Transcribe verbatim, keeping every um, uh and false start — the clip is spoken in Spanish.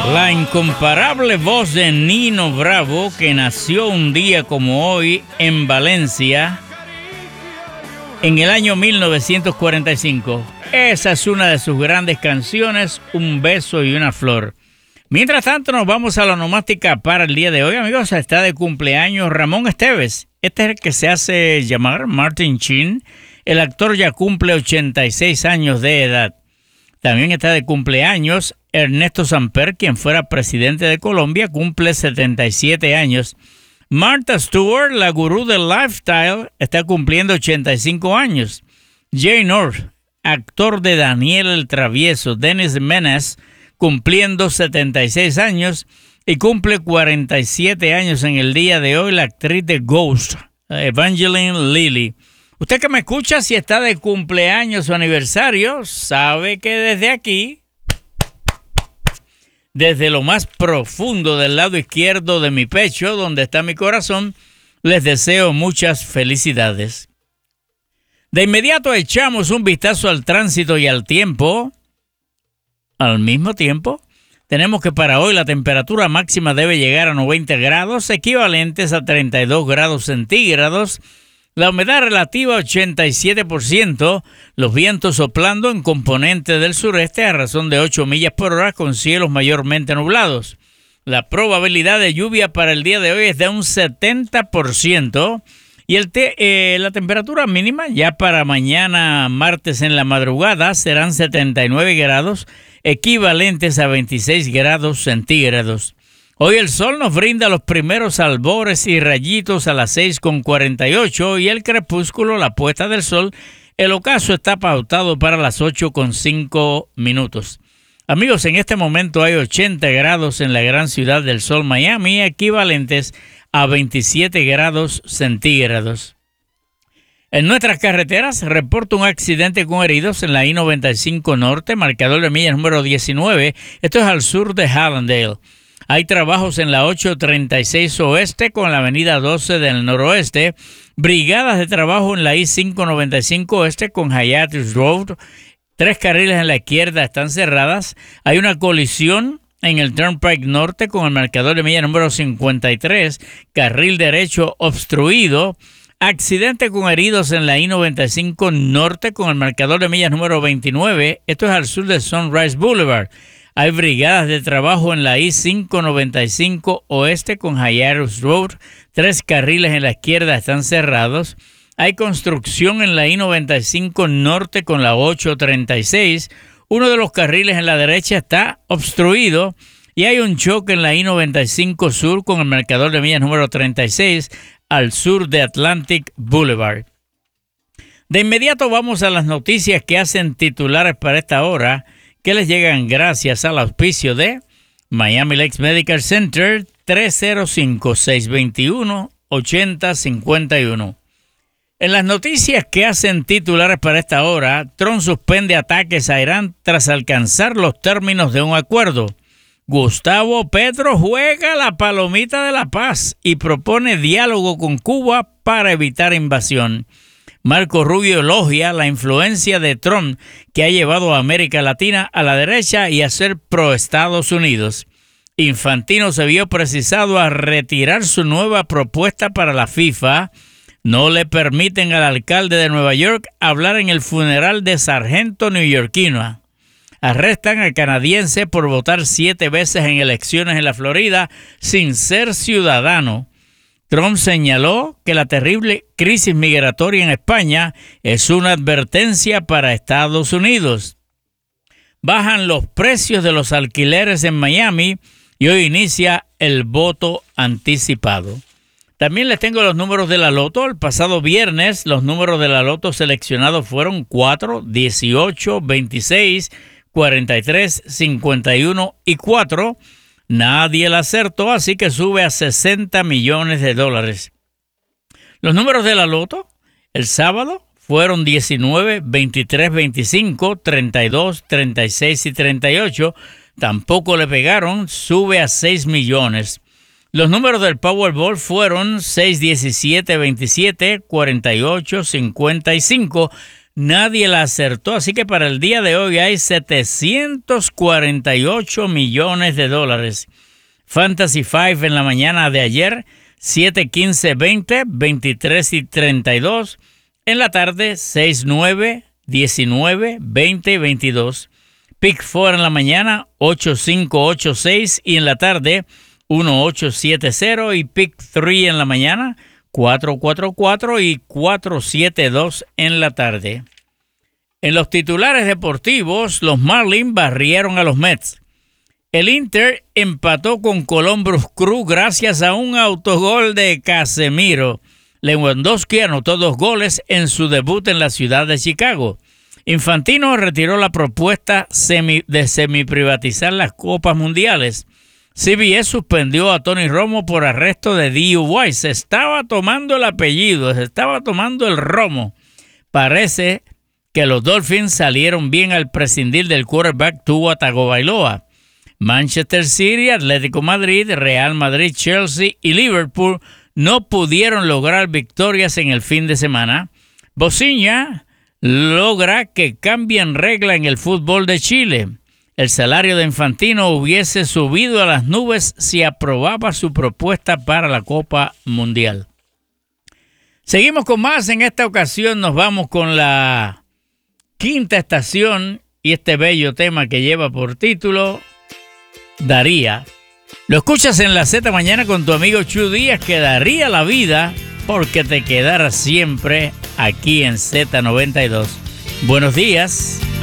La incomparable voz de Nino Bravo, que nació un día como hoy en Valencia en el año mil novecientos cuarenta y cinco. Esa es una de sus grandes canciones, Un beso y una flor. Mientras tanto, nos vamos a la onomástica para el día de hoy. Amigos, está de cumpleaños Ramón Esteves. Este es el que se hace llamar Martin Sheen. El actor ya cumple ochenta y seis años de edad. También está de cumpleaños Ernesto Samper, quien fuera presidente de Colombia, cumple setenta y siete años. Martha Stewart, la gurú del lifestyle, está cumpliendo ochenta y cinco años. Jay North, actor de Daniel el Travieso. Dennis Menace, cumpliendo setenta y seis años. Y cumple cuarenta y siete años en el día de hoy la actriz de Ghost, Evangeline Lilly. Usted que me escucha, si está de cumpleaños o aniversario, sabe que desde aquí, desde lo más profundo del lado izquierdo de mi pecho, donde está mi corazón, les deseo muchas felicidades. De inmediato echamos un vistazo al tránsito y al tiempo. Al mismo tiempo, tenemos que para hoy la temperatura máxima debe llegar a noventa grados, equivalentes a treinta y dos grados centígrados. La humedad relativa ochenta y siete por ciento, los vientos soplando en componente del sureste a razón de ocho millas por hora con cielos mayormente nublados. La probabilidad de lluvia para el día de hoy es de un setenta por ciento y el te, eh, la temperatura mínima ya para mañana martes en la madrugada serán setenta y nueve grados, equivalentes a veintiséis grados centígrados. Hoy el sol nos brinda los primeros albores y rayitos a las seis con cuarenta y ocho y el crepúsculo, la puesta del sol, el ocaso está pautado para las ocho con cinco minutos. Amigos, en este momento hay ochenta grados en la gran ciudad del sol, Miami, equivalentes a veintisiete grados centígrados. En nuestras carreteras, reporta un accidente con heridos en la I noventa y cinco Norte, marcador de millas número diecinueve, esto es al sur de Hallandale. Hay trabajos en la ocho treinta y seis Oeste con la avenida doce del Noroeste, brigadas de trabajo en la I cinco noventa y cinco Oeste con Hayat Road, tres carriles en la izquierda están cerradas, hay una colisión en el Turnpike Norte con el marcador de milla número cincuenta y tres, carril derecho obstruido, accidente con heridos en la I noventa y cinco Norte con el marcador de millas número veintinueve, esto es al sur de Sunrise Boulevard. Hay brigadas de trabajo en la I cinco noventa y cinco Oeste con Hayarus Road. Tres carriles en la izquierda están cerrados. Hay construcción en la I noventa y cinco Norte con la ocho treinta y seis. Uno de los carriles en la derecha está obstruido. Y hay un choque en la I noventa y cinco Sur con el marcador de millas número treinta y seis al sur de Atlantic Boulevard. De inmediato vamos a las noticias que hacen titulares para esta hora, que les llegan gracias al auspicio de Miami Lakes Medical Center, tres cero cinco, seis dos uno, ocho cero cinco uno. En las noticias que hacen titulares para esta hora, Trump suspende ataques a Irán tras alcanzar los términos de un acuerdo. Gustavo Petro juega la palomita de la paz y propone diálogo con Cuba para evitar invasión. Marco Rubio elogia la influencia de Trump que ha llevado a América Latina a la derecha y a ser pro-Estados Unidos. Infantino se vio precisado a retirar su nueva propuesta para la FIFA. No le permiten al alcalde de Nueva York hablar en el funeral de sargento neoyorquino. Arrestan al canadiense por votar siete veces en elecciones en la Florida sin ser ciudadano. Trump señaló que la terrible crisis migratoria en España es una advertencia para Estados Unidos. Bajan los precios de los alquileres en Miami y hoy inicia el voto anticipado. También les tengo los números de la loto. El pasado viernes los números de la loto seleccionados fueron cuatro, dieciocho, veintiséis, cuarenta y tres, cincuenta y uno y cuatro. Nadie la acertó, así que sube a sesenta millones de dólares. Los números de la loto el sábado fueron diecinueve, veintitrés, veinticinco, treinta y dos, treinta y seis y treinta y ocho. Tampoco le pegaron, sube a seis millones. Los números del Powerball fueron seis, diecisiete, veintisiete, cuarenta y ocho, cincuenta y cinco. nadie la acertó, así que para el día de hoy hay setecientos cuarenta y ocho millones de dólares. Fantasy cinco en la mañana de ayer, siete, quince, veinte, veintitrés y treinta y dos. En la tarde, seis, nueve, diecinueve, veinte y veintidós. Pick cuatro en la mañana, ocho, cinco, ocho, seis. Y en la tarde, uno, ocho, siete, cero. Y Pick tres en la mañana, cuatro, cuatro, cuatro y cuatro, siete, dos en la tarde. En los titulares deportivos, los Marlins barrieron a los Mets. El Inter empató con Columbus Crew gracias a un autogol de Casemiro. Lewandowski anotó dos goles en su debut en la ciudad de Chicago. Infantino retiró la propuesta semi, de semiprivatizar las copas mundiales. C B S suspendió a Tony Romo por arresto de D U I. Se estaba tomando el apellido, se estaba tomando el romo. Parece que los Dolphins salieron bien al prescindir del quarterback Tua Tagovailoa. Manchester City, Atlético Madrid, Real Madrid, Chelsea y Liverpool no pudieron lograr victorias en el fin de semana. Bociña logra que cambien regla en el fútbol de Chile. El salario de Infantino hubiese subido a las nubes si aprobaba su propuesta para la Copa Mundial. Seguimos con más. En esta ocasión nos vamos con la quinta estación y este bello tema que lleva por título Daría. Lo escuchas en la Z Mañana con tu amigo Chu Díaz, que daría la vida porque te quedaras siempre aquí en Z noventa y dos. Buenos días.